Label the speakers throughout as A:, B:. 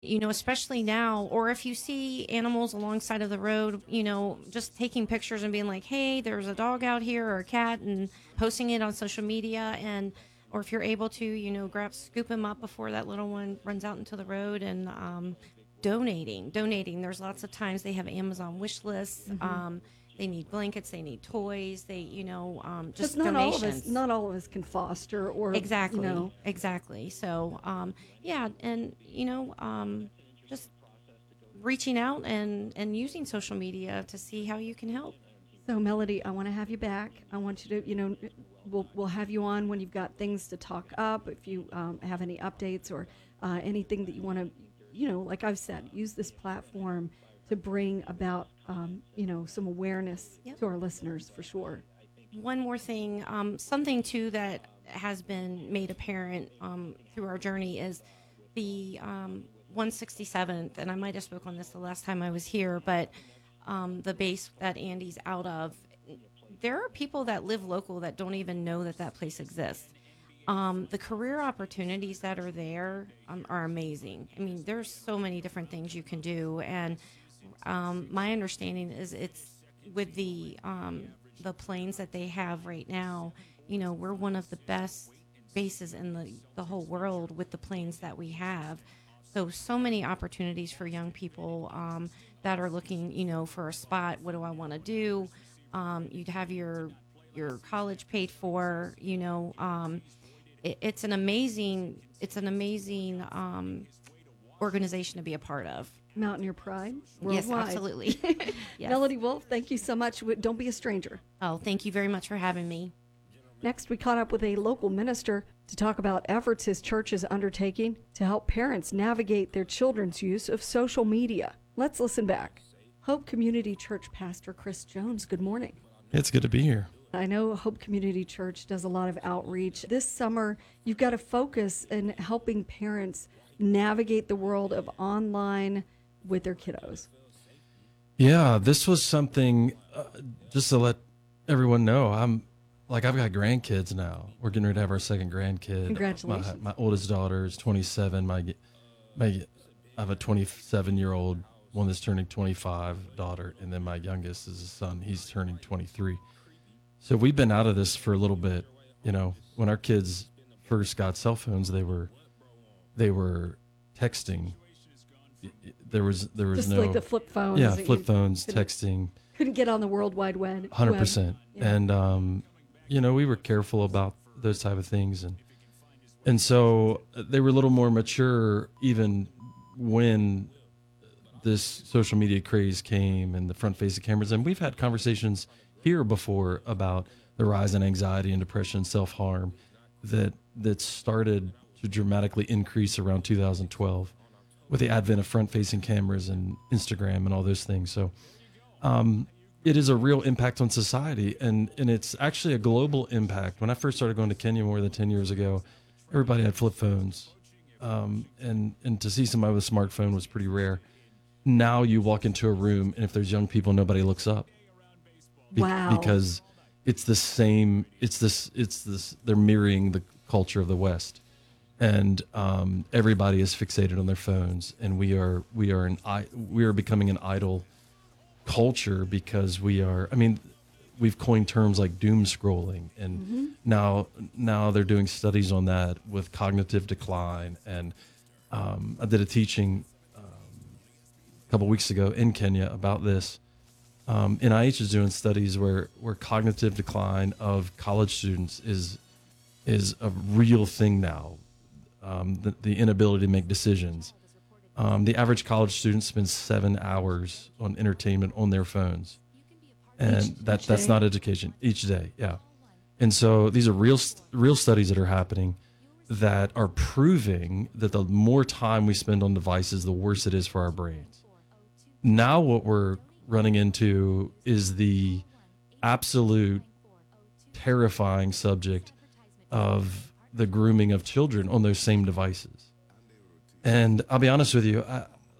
A: especially now, or if you see animals alongside of the road, just taking pictures and being like, hey, there's a dog out here or a cat, and posting it on social media. And, or if you're able to, scoop them up before that little one runs out into the road, and donating. There's lots of times they have Amazon wish lists. They need blankets, they need toys,
B: Because
A: just donations.
B: not all of us can foster or
A: Exactly. So, yeah, and just reaching out and using social media to see how you can help.
B: So, Melody, I want to have you back. I want you to, we'll have you on when you've got things to talk up. If you have any updates or anything that you want to, like I've said, use this platform to bring about, some awareness to our listeners for sure.
A: One more thing, something too that has been made apparent through our journey is the 167th, and I might have spoke on this the last time I was here, but the base that Andy's out of, there are people that live local that don't even know that that place exists. The career opportunities that are there are amazing. I mean, there's so many different things you can do, and my understanding is it's with the planes that they have right now. We're one of the best bases in the whole world with the planes that we have. So many opportunities for young people that are looking, for a spot. What do I want to do? You'd have your college paid for. It's an amazing organization to be a part of.
B: Mountaineer Pride
A: Worldwide. Yes, absolutely. Yes.
B: Melody Wolf, thank you so much. Don't be a stranger.
A: Oh, thank you very much for having me.
B: Next, we caught up with a local minister to talk about efforts his church is undertaking to help parents navigate their children's use of social media. Let's listen back. Hope Community Church Pastor Chris Jones, good morning.
C: It's good to be here.
B: I know Hope Community Church does a lot of outreach. This summer, you've got a focus in helping parents navigate the world of online with their kiddos.
C: Yeah, this was something, just to let everyone know, I've got grandkids now. We're getting ready to have our second grandkid.
B: Congratulations.
C: My oldest daughter is 27. I have a 27-year-old, one that's turning 25 daughter, and then my youngest is a son. He's turning 23. So we've been out of this for a little bit. When our kids first got cell phones, they were texting. There was
B: just
C: no,
B: like the flip phones.
C: Yeah, flip phones, texting.
B: Couldn't get on the World Wide Web.
C: 100%.
B: Yeah.
C: And we were careful about those type of things, and so they were a little more mature even when this social media craze came and the front-facing cameras. And we've had conversations here before about the rise in anxiety and depression, self-harm that started to dramatically increase around 2012 with the advent of front-facing cameras and Instagram and all those things. So it is a real impact on society, and it's actually a global impact. When I first started going to Kenya more than 10 years ago, everybody had flip phones, and to see somebody with a smartphone was pretty rare. Now you walk into a room, and if there's young people, nobody looks up.
B: Wow.
C: Because it's the same. It's this. They're mirroring the culture of the West, and everybody is fixated on their phones, and we are becoming an idle culture because we've coined terms like doom scrolling, and now they're doing studies on that with cognitive decline. And I did a teaching a couple weeks ago in Kenya about this. NIH is doing studies where cognitive decline of college students is a real thing now. The inability to make decisions. The average college student spends 7 hours on entertainment on their phones, and that's not education each day. Yeah, and so these are real studies that are happening that are proving that the more time we spend on devices, the worse it is for our brains. Now what we're running into is the absolute terrifying subject of the grooming of children on those same devices. And I'll be honest with you,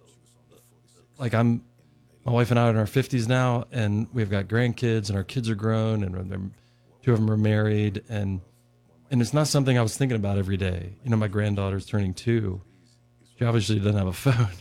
C: my wife and I are in our 50s now, and we've got grandkids, and our kids are grown, and two of them are married, and it's not something I was thinking about every day. My granddaughter's turning 2. She She obviously doesn't have a phone.